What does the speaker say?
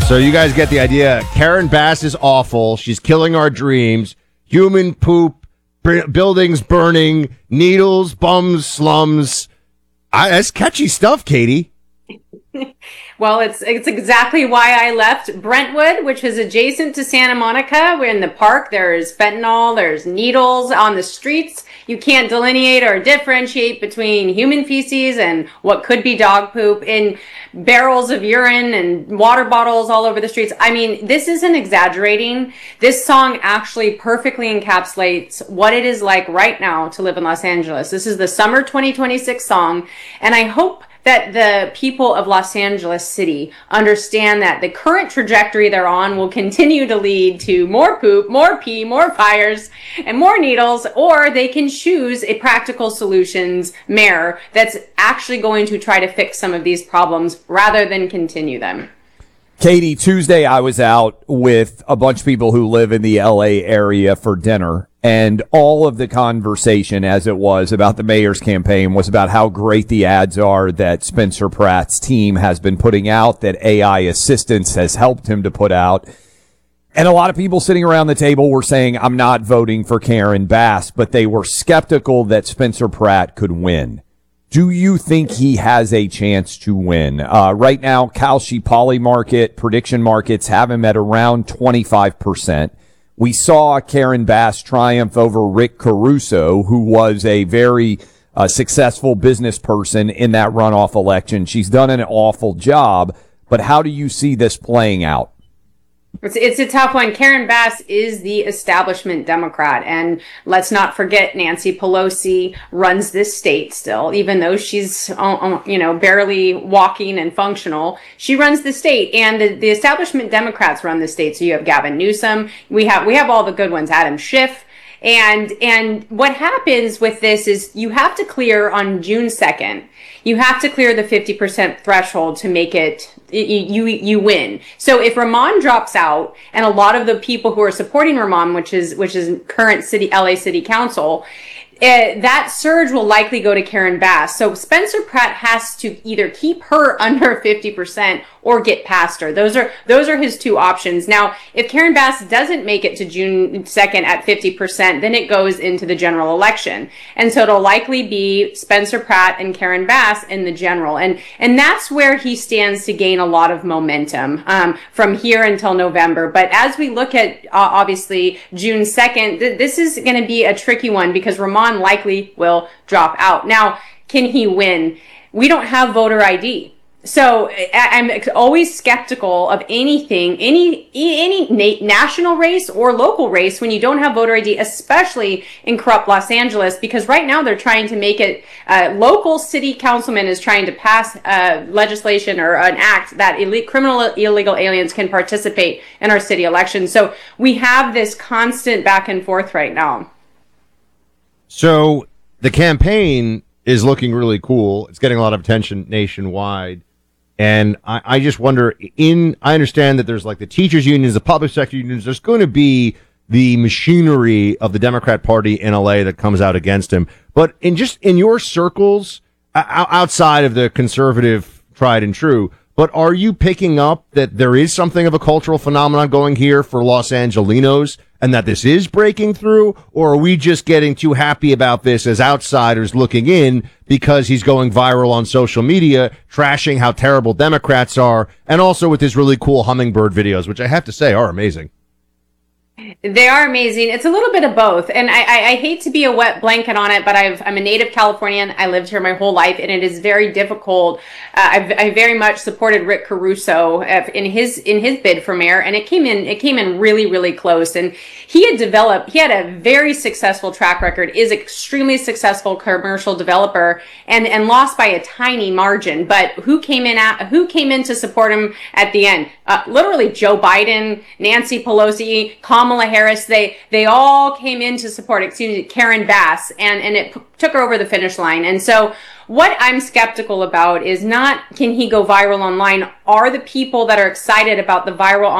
So you guys get the idea. Karen Bass is awful. She's killing our dreams. Human poop, buildings burning, needles, bums, slums. That's catchy stuff, Katie. Well, it's exactly why I left Brentwood, which is adjacent to Santa Monica. We're in the park. There's fentanyl. There's needles on the streets. You can't delineate or differentiate between human feces and what could be dog poop in barrels of urine and water bottles all over the streets. I mean, this isn't exaggerating. This song actually perfectly encapsulates what it is like right now to live in Los Angeles. This is the summer 2026 song, and I hope that the people of Los Angeles City understand that the current trajectory they're on will continue to lead to more poop, more pee, more fires, and more needles, or they can choose a practical solutions mayor that's actually going to try to fix some of these problems rather than continue them. Katie, Tuesday I was out with a bunch of people who live in the LA area for dinner, and all of the conversation as it was about the mayor's campaign was about how great the ads are that Spencer Pratt's team has been putting out, that AI assistance has helped him to put out. And a lot of people sitting around the table were saying, I'm not voting for Karen Bass, but they were skeptical that Spencer Pratt could win. Do you think he has a chance to win? Right now, Kalshi Poly Market, prediction markets have him at around 25%. We saw Karen Bass triumph over Rick Caruso, who was a very successful business person in that runoff election. She's done an awful job, but how do you see this playing out? It's a tough one. Karen Bass is the establishment Democrat, and let's not forget Nancy Pelosi runs this state still, even though she's barely walking and functional. She runs the state, and the establishment Democrats run the state. So you have Gavin Newsom, we have all the good ones, Adam Schiff. And what happens with this is you have to clear on June 2nd. You have to clear the 50% threshold to make it, you win. So if Ramon drops out, and a lot of the people who are supporting Ramon, which is current LA City Council, that surge will likely go to Karen Bass. So Spencer Pratt has to either keep her under 50% or get past her. Those are his two options. Now, if Karen Bass doesn't make it to June 2nd at 50%, then it goes into the general election. And so it'll likely be Spencer Pratt and Karen Bass in the general. And that's where he stands to gain a lot of momentum from here until November. But as we look at, obviously, June 2nd, this is going to be a tricky one because Ramon likely will drop out. Now, can he win? We don't have voter ID. So I'm always skeptical of anything, any national race or local race when you don't have voter ID, especially in corrupt Los Angeles, because right now they're trying to make it, local city councilman is trying to pass legislation or an act that illegal aliens can participate in our city elections. So we have this constant back and forth right now. So the campaign is looking really cool. It's getting a lot of attention nationwide. And I just wonder, I understand that there's like the teachers unions, the public sector unions, there's going to be the machinery of the Democrat Party in LA that comes out against him. But in your circles, outside of the conservative tried and true, but are you picking up that there is something of a cultural phenomenon going here for Los Angelinos and that this is breaking through? Or are we just getting too happy about this as outsiders looking in because he's going viral on social media, trashing how terrible Democrats are, and also with his really cool hummingbird videos, which I have to say are amazing? They are amazing. It's a little bit of both. And I hate to be a wet blanket on it, but I'm a native Californian. I lived here my whole life, and it is very difficult. I very much supported Rick Caruso in his bid for mayor, and it came in really, really close. And he had a very successful track record, is extremely successful commercial developer, and lost by a tiny margin. But who came in to support him at the end? Literally Joe Biden, Nancy Pelosi, Kamala Harris, they all came in to support, Karen Bass, and it took her over the finish line. And so what I'm skeptical about is not, can he go viral online? Are the people that are excited about the viral